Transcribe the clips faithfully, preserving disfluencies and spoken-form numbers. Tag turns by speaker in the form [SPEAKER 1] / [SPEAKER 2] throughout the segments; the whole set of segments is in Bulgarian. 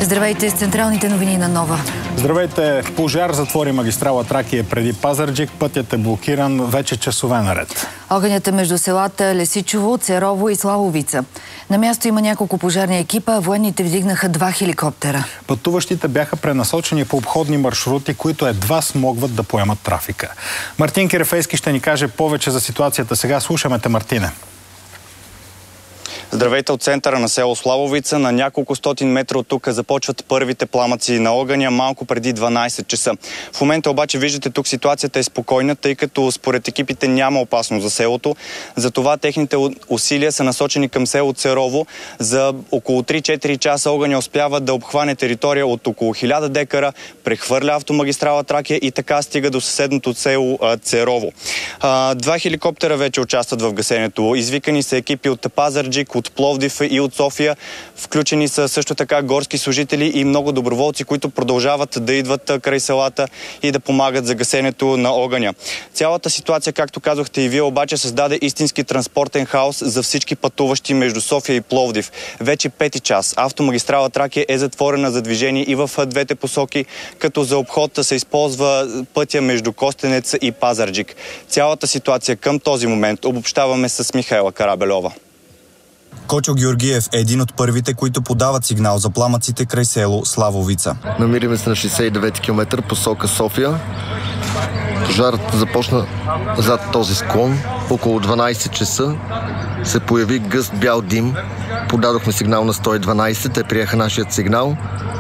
[SPEAKER 1] Здравейте с централните новини на Нова.
[SPEAKER 2] Здравейте! Пожар затвори магистрала Тракия преди Пазарджик. Пътят е блокиран вече часове наред.
[SPEAKER 1] Огънят е между селата Лесичово, Церово и Славовица. На място има няколко пожарни екипа, а военните вдигнаха два хеликоптера.
[SPEAKER 2] Пътуващите бяха пренасочени по обходни маршрути, които едва смогват да поемат трафика. Мартин Кирефейски ще ни каже повече за ситуацията сега. Слушаме те, Мартине.
[SPEAKER 3] Здравейте от центъра на село Славовица. На няколко стотин метра от тук започват първите пламъци на огъня малко преди дванайсет часа. В момента обаче виждате тук ситуацията е спокойна, тъй като според екипите няма опасност за селото. Затова техните усилия са насочени към село Церово. За около три-четири часа огъня успява да обхване територия от около хиляда декара, прехвърля автомагистрала Тракия и така стига до съседното село Церово. Два хеликоптера вече участват в гасенето. Извикани са екипи от Пазарджик, от Пловдив и от София. Включени са също така горски служители и много доброволци, които продължават да идват край селата и да помагат за гасенето на огъня. Цялата ситуация, както казахте и вие, обаче създаде истински транспортен хаос за всички пътуващи между София и Пловдив. Вече пети час автомагистрала Тракия е затворена за движение и в двете посоки, като за обход се използва пътя между Костенец и Пазарджик. Цялата ситуация към този момент обобщаваме с Михайла Карабельова.
[SPEAKER 4] Кочо Георгиев е един от първите, които подават сигнал за пламъците край село Славовица.
[SPEAKER 5] Намираме се на шейсет и девети километър посока София. Пожарът започна зад този склон. Около дванайсет часа се появи гъст бял дим. Подадохме сигнал на сто и дванайсет. Те приеха нашият сигнал.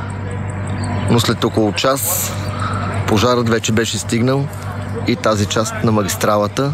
[SPEAKER 5] Но след около час пожарът вече беше стигнал и тази част на магистралата.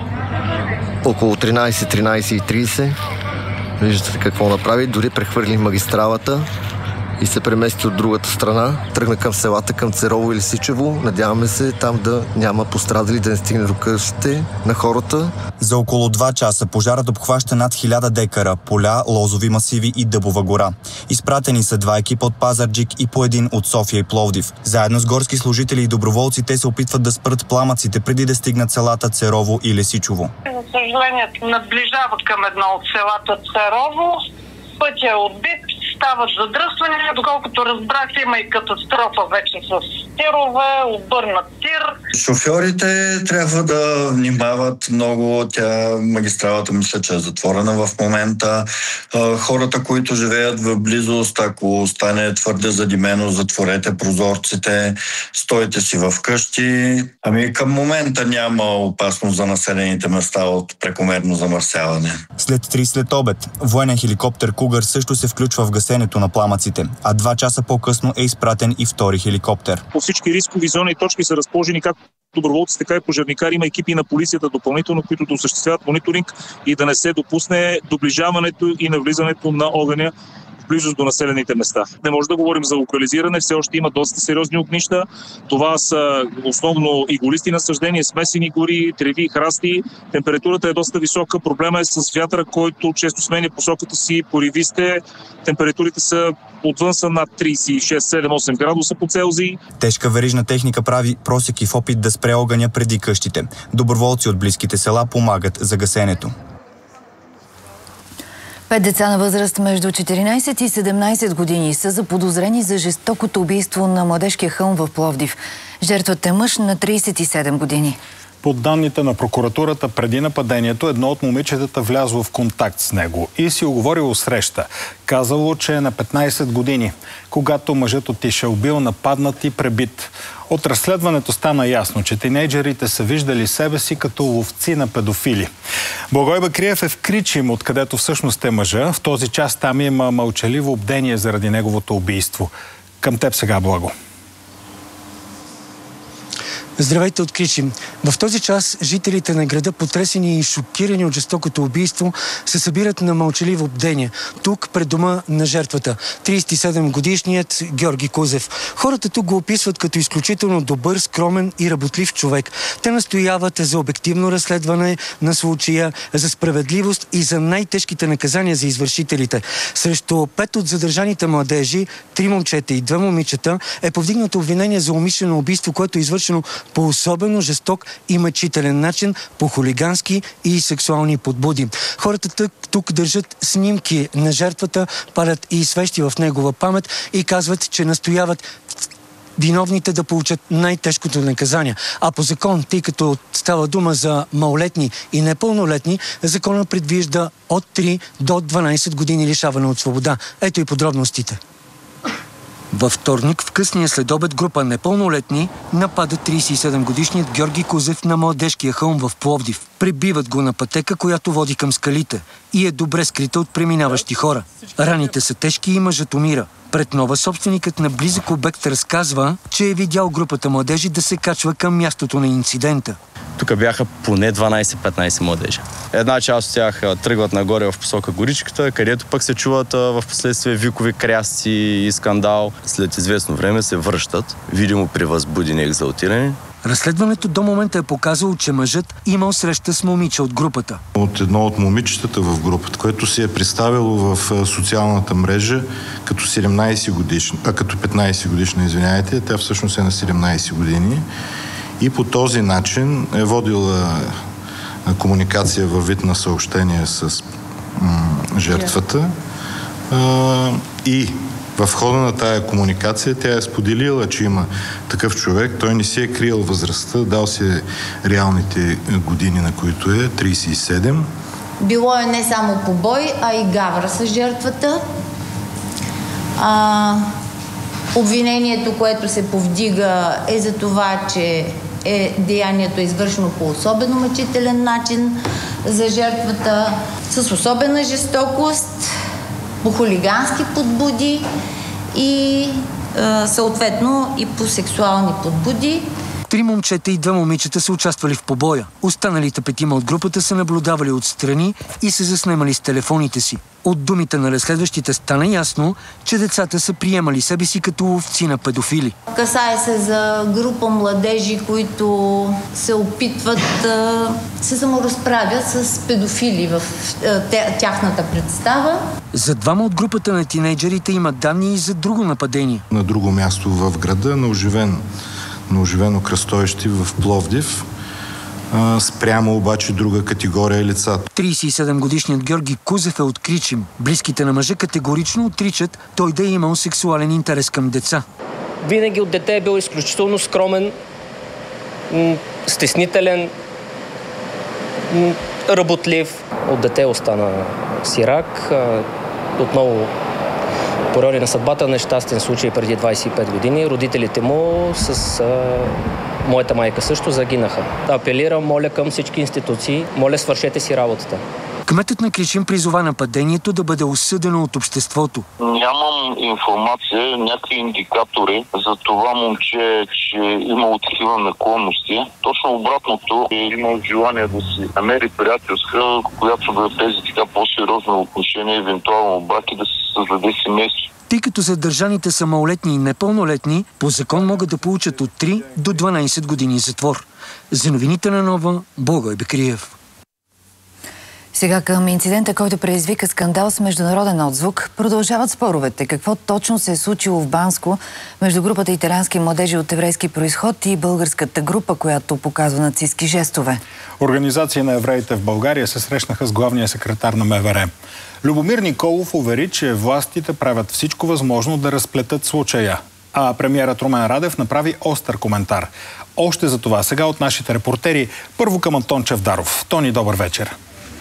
[SPEAKER 5] Около тринайсет, тринайсет и трийсет. Виждате какво направи. Дори прехвърли магистралата и се премести от другата страна. Тръгна към селата, към Церово и Лесичево. Надяваме се там да няма пострадали, да не стигне до къщите на хората.
[SPEAKER 4] За около два часа пожарът обхваща над хиляда декара, поля, лозови масиви и дъбова гора. Изпратени са два екипа от Пазарджик и по един от София и Пловдив. Заедно с горски служители и доброволци те се опитват да спрат пламъците преди да стигнат селата Церово и Лесичово.
[SPEAKER 6] За съжаление, наближават към едно от селата Церово. Пътя е отбит, стават задръствания. Доколкото разбрах, има и катастрофа вече с тирове, обърнат тир.
[SPEAKER 7] Шофьорите трябва да внимават много. Тя, магистралата, мисля, че е затворена в момента. Хората, които живеят в близост, ако стане твърде задимено, затворете прозорците, стойте си в къщи. Ами към момента няма опасност за населените места от прекомерно замърсяване.
[SPEAKER 4] След три след обед, военен хеликоптер Кугър също се включва в гасенето на пламъците, а два часа по-късно е изпратен и втори хеликоптер.
[SPEAKER 8] По всички рискови зони и точки са разположени както доброволци, така и пожарникари. Има екипи на полицията допълнително, които да осъществяват мониторинг и да не се допусне доближаването и навлизането на огъня в близост до населените места. Не може да говорим за локализиране, все още има доста сериозни огнища. Това са основно иголисти насъждения, смесени гори, треви, храсти. Температурата е доста висока. Проблема е с вятъра, който често сменя посоката си, поривисте. Температурите са отвън са над трийсет и шест, седем, осем градуса по Целзий.
[SPEAKER 4] Тежка верижна техника прави просеки в опит да спре огъня преди къщите. Доброволци от близките села помагат за гасенето.
[SPEAKER 1] Пет деца на възраст между четиринайсет и седемнайсет години са заподозрени за жестокото убийство на младежкия хълм в Пловдив. Жертвата е мъж на трийсет и седем години.
[SPEAKER 2] Под данните на прокуратурата, преди нападението, едно от момичетата влязло в контакт с него и си уговорило среща. Казало, че е на петнайсет години, когато мъжът отишъл, бил нападнат и пребит. От разследването стана ясно, че тинейджерите са виждали себе си като ловци на педофили. Благой Бакриев е в Кричим, откъдето всъщност е мъжа. В този час там има мълчаливо бдение заради неговото убийство. Към теб сега, Благо.
[SPEAKER 9] Здравейте от Кричим. В този час жителите на града, потресени и шокирани от жестокото убийство, се събират на мълчаливо бдение. Тук, пред дома на жертвата. трийсет и седем годишният Георги Кузев. Хората тук го описват като изключително добър, скромен и работлив човек. Те настояват за обективно разследване на случая, за справедливост и за най-тежките наказания за извършителите. Срещу пет от задържаните младежи, три момчета и две момичета, е повдигнато обвинение за умишлено убийство, което е извършено по особено жесток и мъчителен начин, по хулигански и сексуални подбуди. Хората тук държат снимки на жертвата, палят и свещи в негова памет и казват, че настояват виновните да получат най-тежкото наказание. А по закон, тъй като става дума за малолетни и непълнолетни, закона предвижда от три до дванайсет години лишаване от свобода. Ето и подробностите. Във вторник в късния следобед група непълнолетни нападат трийсет и седем годишният Георги Кузев на Младежкия хълм в Пловдив. Пребиват го на пътека, която води към скалите и е добре скрита от преминаващи хора. Раните са тежки и мъжът умира. Пред нова собственикът на близък обект разказва, че е видял групата младежи да се качва към мястото на инцидента.
[SPEAKER 10] Тук бяха поне дванайсет-петнайсет младежи. Една част от тях тръгват нагоре в посока горичката, където пък се чуват в последствие викови, крясци и скандал. След известно време се връщат, видимо превъзбудени и екзалтирани.
[SPEAKER 9] Разследването до момента е показало, че мъжът имал среща с момиче от групата.
[SPEAKER 11] От едно от момичетата в групата, което се е представило в социалната мрежа като седемнайсет годишна, а като петнайсет годишна, извиняйте, тя всъщност е на седемнайсет години и по този начин е водила комуникация във вид на съобщение с м- жертвата а, и в хода на тая комуникация тя е споделила, че има такъв човек. Той не си е криел възрастта, дал си реалните години, на които е трийсет и седем.
[SPEAKER 12] Било е не само побой, а и гавра с жертвата. А, обвинението, което се повдига, е за това, че е, деянието е извършено по особено мъчителен начин за жертвата, с особена жестокост, по хулигански подбуди и е, съответно и по сексуални подбуди.
[SPEAKER 9] Три момчета и две момичета са участвали в побоя. Останалите петима от групата са наблюдавали отстрани и се заснемали с телефоните си. От думите на разследващите стана ясно, че децата са приемали себе си като ловци на педофили.
[SPEAKER 12] Касае се за група младежи, които се опитват да се саморазправят с педофили в тяхната представа.
[SPEAKER 9] За двама от групата на тинейджерите има данни и за друго нападение.
[SPEAKER 11] На друго място в града, на оживен на оживено кръстовище в Пловдив, а, спрямо обаче друга категория лица.
[SPEAKER 9] трийсет и седем годишният Георги Кузев е от Кричим. Близките на мъжа категорично отричат той да е имал сексуален интерес към деца.
[SPEAKER 13] Винаги от дете е бил изключително скромен, стеснителен, работлив. От дете остана сирак. Отново породи на съдбата, нещастен случай преди двайсет и пет години. Родителите му с а, моята майка също загинаха. Апелирам, моля към всички институции, моля свършете си работата.
[SPEAKER 9] Кметът на Кричим призова нападението да бъде осъдено от обществото.
[SPEAKER 14] Нямам информация, някакви индикатори за това момче, че имало такива наклонности. Точно обратното, е имал желание да си намери приятелска, която да тези така по-сериозно отношение, евентуално брак и да се създаде семейство.
[SPEAKER 9] Тъй като задържаните са малолетни и непълнолетни, по закон могат да получат от три до дванайсет години затвор. За новините на Нова, Благой Бекриев.
[SPEAKER 1] Сега към инцидента, който предизвика скандал с международен отзвук, продължават споровете. Какво точно се е случило в Банско между групата италиански младежи от еврейски произход и българската група, която показва нацистки жестове?
[SPEAKER 2] Организации на евреите в България се срещнаха с главния секретар на МВР. Любомир Николов увери, че властите правят всичко възможно да разплетат случая. А премиерът Румен Радев направи остър коментар. Още за това сега от нашите репортери. Първо към Антон Чавдаров. Тони, добър вечер.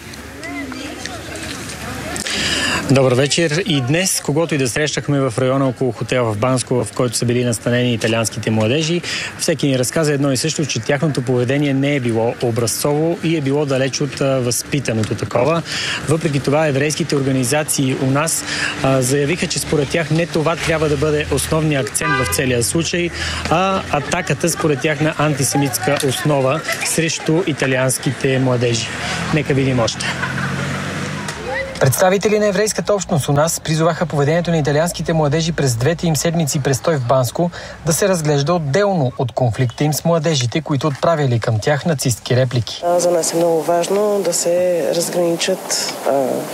[SPEAKER 15] Добър вечер. И днес, когато и да срещахме в района около хотел в Банско, в който са били настанени италианските младежи, всеки ни разказа едно и също, че тяхното поведение не е било образцово и е било далеч от а, възпитаното такова. Въпреки това, еврейските организации у нас а, заявиха, че според тях не това трябва да бъде основният акцент в целия случай, а атаката според тях на антисемитска основа срещу италианските младежи. Нека видим още.
[SPEAKER 16] Представители на еврейската общност у нас призоваха поведението на италианските младежи през двете им седмици престой в Банско да се разглежда отделно от конфликта им с младежите, които отправили към тях нацистки реплики.
[SPEAKER 17] За нас е много важно да се разграничат а,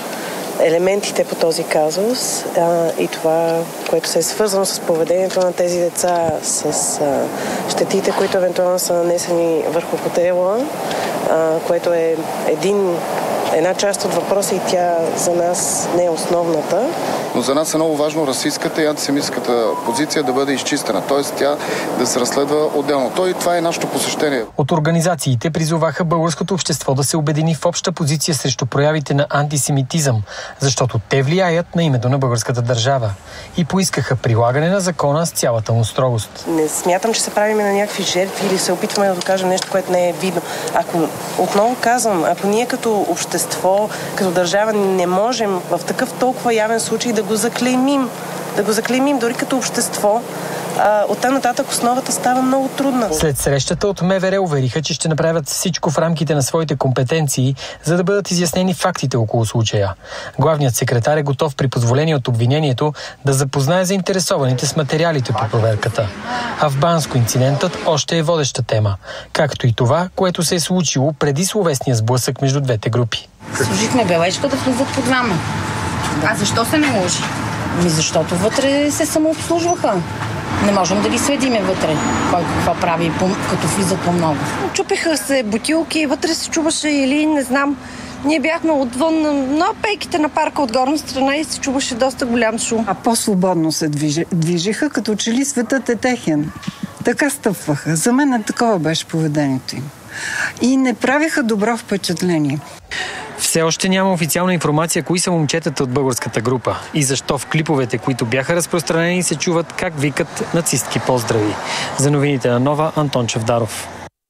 [SPEAKER 17] елементите по този казус а, и това, което се е свързано с поведението на тези деца, с а, щетите, които евентуално са нанесени върху хотела, а, което е един, една част от въпроса и тя за нас не е основната.
[SPEAKER 18] Но за нас е много важно расистската и антисемитската позиция да бъде изчистена, т.е. тя да се разследва отделно. То и това е нашето посещение.
[SPEAKER 16] От организациите призоваха българското общество да се обедини в обща позиция срещу проявите на антисемитизъм, защото те влияят на името на българската държава и поискаха прилагане на закона с цялата му строгост.
[SPEAKER 17] Не смятам, че се правим на някакви жертви или се опитваме да докажем нещо, което не е видно. Ако, отново казвам, ако ние като общество, като държава не можем в такъв толкова явен случай да го заклеймим, да го заклеймим дори като общество, а, оттам нататък основата става много трудна.
[SPEAKER 16] След срещата от МВР увериха, че ще направят всичко в рамките на своите компетенции, за да бъдат изяснени фактите около случая. Главният секретар е готов при позволение от обвинението да запознае заинтересованите с материалите по проверката. А в Банско инцидентът още е водеща тема, както и това, което се е случило преди словесния сблъсък между двете групи.
[SPEAKER 19] Служихме бележка да влизат под двама. А защо се наложи? Ми защото вътре се самообслужваха. Не можем да ги следиме вътре, кой какво прави, като влизат по-много.
[SPEAKER 20] Чупиха се бутилки, вътре се чуваше или не знам. Ние бяхме отвън на пейките на парка от горна страна и се чуваше доста голям шум.
[SPEAKER 21] А по-свободно се движи, движиха, като че ли светът е техен. Така стъпваха. За мен такова беше поведението им. И не правиха добро впечатление.
[SPEAKER 16] Все още няма официална информация кои са момчетата от българската група и защо в клиповете, които бяха разпространени, се чуват как викат нацистки поздрави. За новините на Нова, Антон Чавдаров.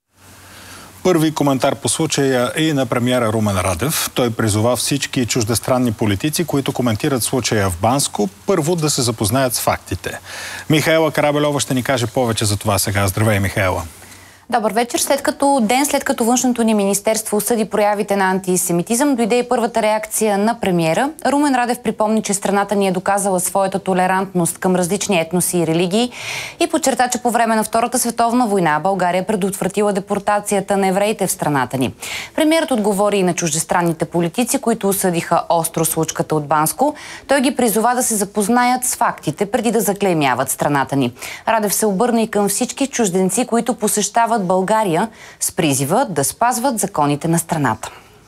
[SPEAKER 2] Първи коментар по случая е и на премиера Румен Радев. Той призова всички чуждестранни политици, които коментират случая в Банско, първо да се запознаят с фактите. Михаела Карабелова ще ни каже повече за това сега. Здравей, Михаела.
[SPEAKER 22] Добър вечер. След като ден след като външното ни министерство осъди проявите на антисемитизъм, дойде и първата реакция на премиера. Румен Радев припомни, че страната ни е доказала своята толерантност към различни етноси и религии и подчерта, че по време на Втората световна война България предотвратила депортацията на евреите в страната ни. Премиерът отговори и на чуждестранните политици, които осъдиха остро случката от Банско. Той ги призова да се запознаят с фактите преди да заклеймяват страната ни. Радев се обърна и към всички чужденци, които посещават България с призива да спазват законите на страната.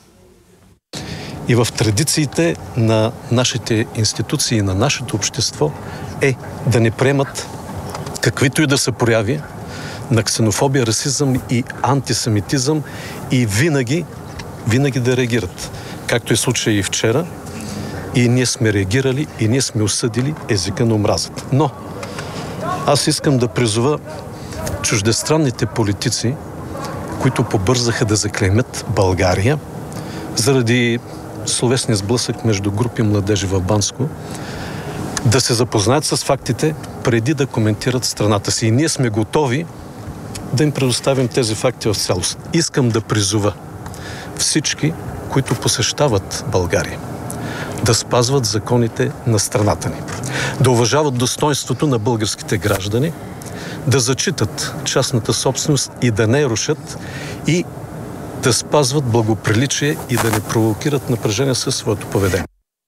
[SPEAKER 23] И в традициите на нашите институции, на нашето общество е да не приемат каквито и да са прояви на ксенофобия, расизъм и антисемитизъм и винаги, винаги да реагират. Както е случай и вчера, и ние сме реагирали, и ние сме осъдили езика на омразата. Но аз искам да призова чуждестранните политици, които побързаха да заклеймят България заради словесния сблъсък между групи младежи в Банско, да се запознаят с фактите преди да коментират страната си. И ние сме готови да им предоставим тези факти в цялост. Искам да призова всички, които посещават България, да спазват законите на страната ни, да уважават достойнството на българските граждани, да зачитат частната собственост и да не я рушат и да спазват благоприличие и да не провокират напрежение със своето поведение.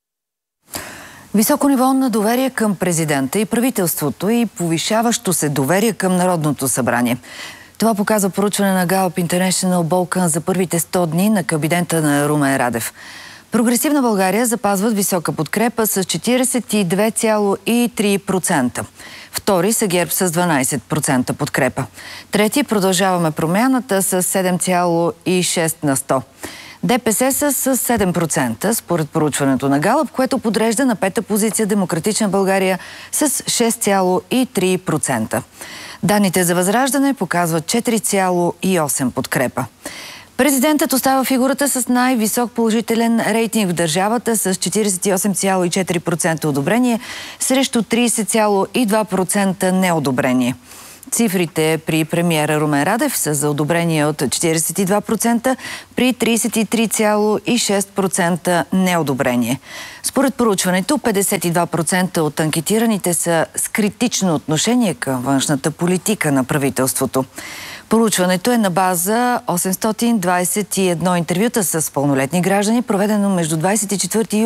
[SPEAKER 1] Високо ниво на доверие към президента и правителството и повишаващо се доверие към Народното събрание. Това показва проучване на Gallup International Balkan за първите сто дни на кабинета на Румен Радев. Прогресивна България запазват висока подкрепа с четиридесет и две цяло и три процента. Втори са ГЕРБ с дванадесет процента подкрепа. Трети продължаваме промяната с седем цяло и шест на сто. ДПС са с седем процента според проучването на Галъп, което подрежда на пета позиция Демократична България с шест цяло и три процента. Данните за Възраждане показват четири цяло и осем подкрепа. Президентът остава фигурата с най-висок положителен рейтинг в държавата с четиридесет и осем цяло и четири процента одобрение срещу тридесет цяло и два процента неодобрение. Цифрите при премиера Румен Радев са за одобрение от четиридесет и два процента при тридесет и три цяло и шест процента неодобрение. Според проучването, петдесет и два процента от анкетираните са с критично отношение към външната политика на правителството. Проучването е на база осемстотин двадесет и едно интервюта с пълнолетни граждани, проведено между двадесет и четвърти